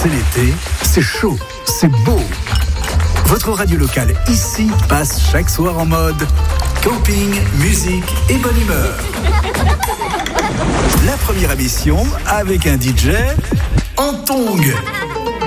C'est l'été, c'est chaud, c'est beau. Votre radio locale ici passe chaque soir en mode camping, musique et bonne humeur. La première émission avec un DJ en tongs.